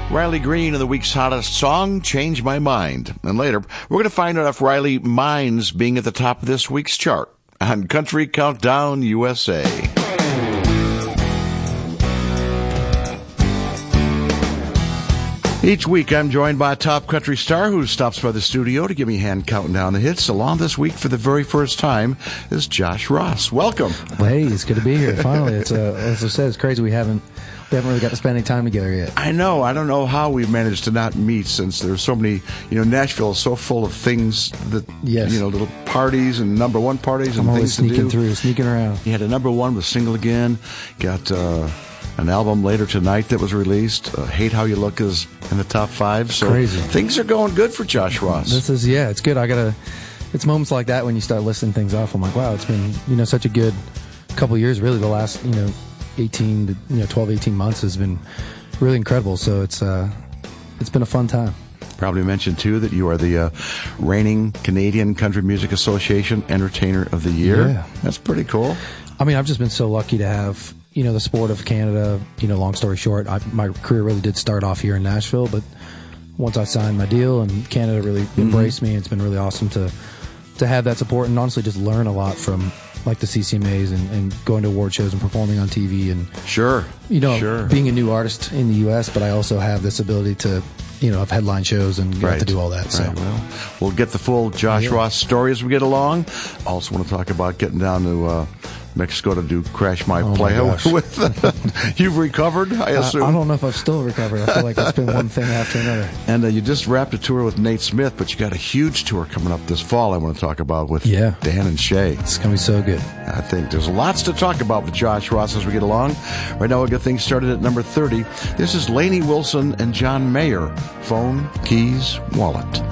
Riley Green and the week's hottest song, Change My Mind. And later, we're going to find out if Riley minds being at the top of this week's chart on Country Countdown USA. Each week, I'm joined by a top country star who stops by the studio to give me a hand counting down the hits. Along this week, for the very first time, is Josh Ross. Welcome. Well, hey, it's good to be here. Finally, it's as I said, it's crazy we haven't really got to spend any time together yet. I know. I don't know how we've managed to not meet since there's so many. Nashville is so full of things that little parties and number one parties and things to do. Sneaking around. You had a number one with Single Again. Got an album later tonight that was released. Hate How You Look is in the top 5. So crazy. Things are going good for Josh Ross. It's good. It's moments like that when you start listing things off. I'm like, wow, it's been such a good couple of years. Really, the last 12, 18 months has been really incredible. So it's been a fun time. Probably mentioned too that you are the reigning Canadian Country Music Association Entertainer of the Year. Yeah. That's pretty cool. I mean, I've just been so lucky to have the sport of Canada. Long story short, my career really did start off here in Nashville, but once I signed my deal and Canada really embraced me, it's been really awesome to have that support and honestly just learn a lot from like the CCMAs and going to award shows and performing on TV and being a new artist in the U.S., but I also have this ability to have headline shows and get to do all that. So well, we'll get the full Josh Ross story as we get along. Also want to talk about getting down to Mexico to do Crash My Playa with you've recovered, I assume. I don't know if I've still recovered. I feel like it's been one thing after another. And you just wrapped a tour with Nate Smith, but you got a huge tour coming up this fall I want to talk about with Dan and Shay. It's going to be so good. I think there's lots to talk about with Josh Ross as we get along. Right now we'll get things started at number 30. This is Lainey Wilson and John Mayer, Phone, Keys, Wallet.